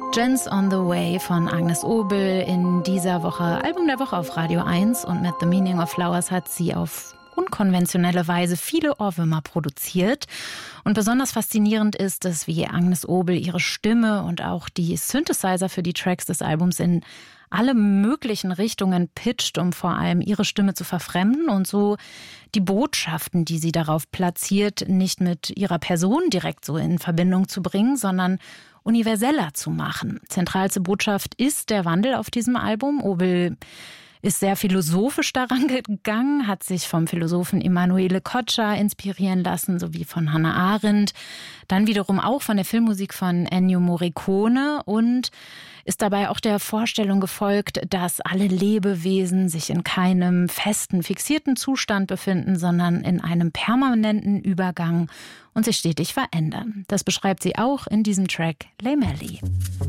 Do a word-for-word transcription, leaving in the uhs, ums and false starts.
Gens on the Way von Agnes Obel in dieser Woche Album der Woche auf Radio eins, und mit The Meaning of Flowers hat sie auf unkonventionelle Weise viele Ohrwürmer produziert. Und besonders faszinierend ist es, wie Agnes Obel ihre Stimme und auch die Synthesizer für die Tracks des Albums in alle möglichen Richtungen pitcht, um vor allem ihre Stimme zu verfremden und so die Botschaften, die sie darauf platziert, nicht mit ihrer Person direkt so in Verbindung zu bringen, sondern universeller zu machen. Zentralste Botschaft ist der Wandel auf diesem Album. Obel ist sehr philosophisch daran gegangen, hat sich vom Philosophen Emanuele Coccia inspirieren lassen, sowie von Hannah Arendt, dann wiederum auch von der Filmmusik von Ennio Morricone und ist dabei auch der Vorstellung gefolgt, dass alle Lebewesen sich in keinem festen, fixierten Zustand befinden, sondern in einem permanenten Übergang und sich stetig verändern. Das beschreibt sie auch in diesem Track Lay Melly.